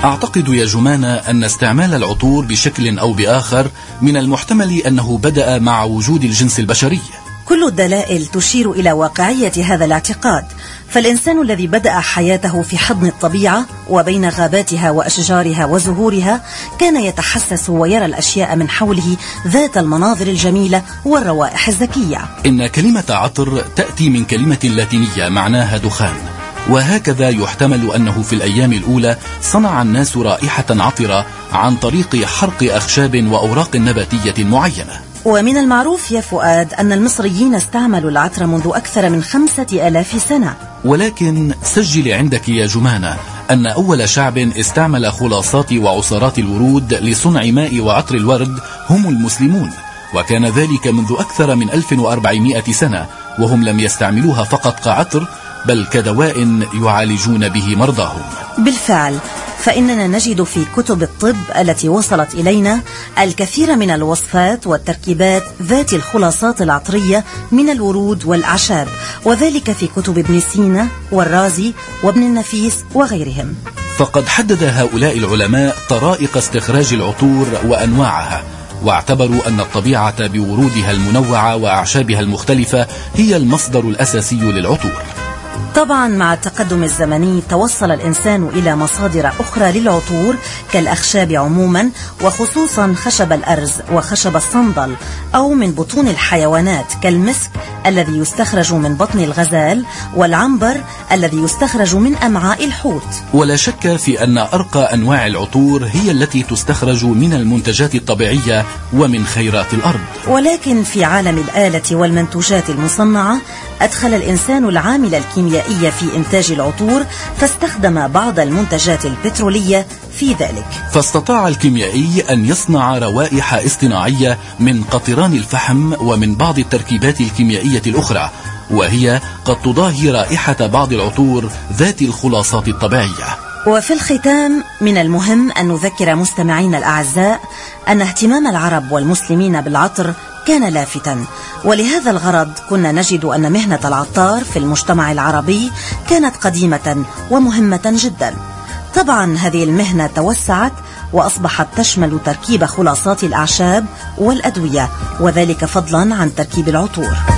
أعتقد يا جمانة أن استعمال العطور بشكل أو بآخر من المحتمل أنه بدأ مع وجود الجنس البشري. كل الدلائل تشير إلى واقعية هذا الاعتقاد، فالإنسان الذي بدأ حياته في حضن الطبيعة وبين غاباتها وأشجارها وزهورها كان يتحسس ويرى الأشياء من حوله ذات المناظر الجميلة والروائح الزكية. إن كلمة عطر تأتي من كلمة لاتينية معناها دخان، وهكذا يحتمل أنه في الأيام الأولى صنع الناس رائحة عطرة عن طريق حرق أخشاب وأوراق نباتية معينة. ومن المعروف يا فؤاد أن المصريين استعملوا العطر منذ أكثر من 5000 سنة. ولكن سجل عندك يا جمانة أن أول شعب استعمل خلاصات وعصارات الورود لصنع ماء وعطر الورد هم المسلمون، وكان ذلك منذ أكثر من 1400 سنة، وهم لم يستعملوها فقط كعطر بل كدواء يعالجون به مرضاهم. بالفعل، فإننا نجد في كتب الطب التي وصلت إلينا الكثير من الوصفات والتركيبات ذات الخلاصات العطرية من الورود والأعشاب، وذلك في كتب ابن سينا والرازي وابن النفيس وغيرهم. فقد حدد هؤلاء العلماء طرائق استخراج العطور وأنواعها، واعتبروا أن الطبيعة بورودها المنوعة وأعشابها المختلفة هي المصدر الأساسي للعطور. طبعا مع التقدم الزمني توصل الإنسان إلى مصادر أخرى للعطور كالأخشاب عموما، وخصوصا خشب الأرز وخشب الصندل، أو من بطون الحيوانات كالمسك الذي يستخرج من بطن الغزال، والعنبر الذي يستخرج من أمعاء الحوت. ولا شك في أن أرقى أنواع العطور هي التي تستخرج من المنتجات الطبيعية ومن خيرات الأرض. ولكن في عالم الآلة والمنتوجات المصنعة أدخل الإنسان العامل الكيميائي في إنتاج العطور، فاستخدم بعض المنتجات البترولية في ذلك. فاستطاع الكيميائي أن يصنع روائح اصطناعية من قطران الفحم ومن بعض التركيبات الكيميائية الأخرى، وهي قد تضاهي رائحة بعض العطور ذات الخلاصات الطبيعية. وفي الختام من المهم أن نذكر مستمعين الأعزاء أن اهتمام العرب والمسلمين بالعطر كان لافتا، ولهذا الغرض كنا نجد أن مهنة العطار في المجتمع العربي كانت قديمة ومهمة جدا. طبعا هذه المهنة توسعت وأصبحت تشمل تركيب خلاصات الأعشاب والأدوية، وذلك فضلا عن تركيب العطور.